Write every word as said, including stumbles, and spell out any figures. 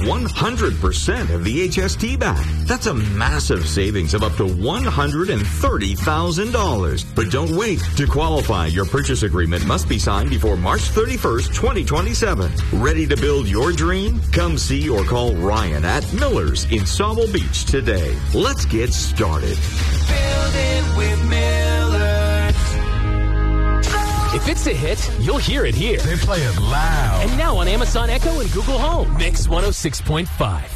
one hundred percent of the H S T back. That's a massive savings of up to one hundred thirty thousand dollars. But don't wait. To qualify, your purchase agreement must be signed before March thirty-first, twenty twenty-seven. Ready to build your dream? Come see or call Ryan at Miller's in Sawmill Beach today. Let's get started. Build it with Miller's. If it's a hit, you'll hear it here. They play it loud. And now on Amazon Echo and Google Home. Mix one oh six point five.